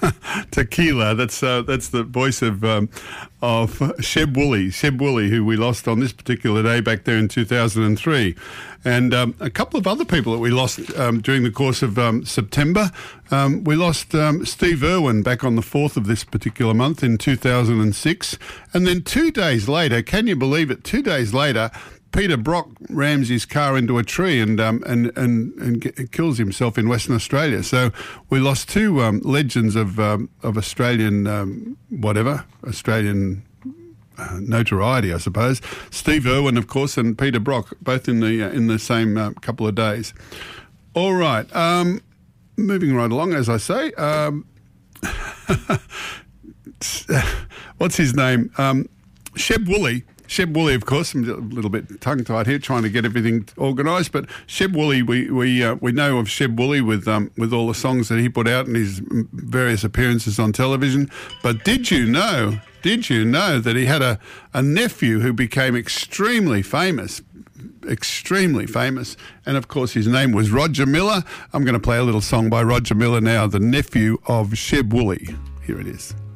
Tequila. That's the voice of Sheb Woolley. Sheb Woolley, who we lost on this particular day back there in 2003. And a couple of other people that we lost during the course of September. We lost Steve Irwin back on the 4th of this particular month in 2006. And then 2 days later, can you believe it, 2 days later, Peter Brock rams his car into a tree and kills himself in Western Australia. So we lost two legends of Australian Australian notoriety, I suppose. Steve Irwin, of course, and Peter Brock, both in the same couple of days. All right, moving right along, as I say. What's his name? Sheb Woolley. Sheb Woolley, of course. I'm a little bit tongue-tied here, trying to get everything organised. But Sheb Woolley, we know of Sheb Woolley with all the songs that he put out and his various appearances on television. But did you know that he had a nephew who became extremely famous? And of course his name was Roger Miller. I'm going to play a little song by Roger Miller now, the nephew of Sheb Woolley. Here it is.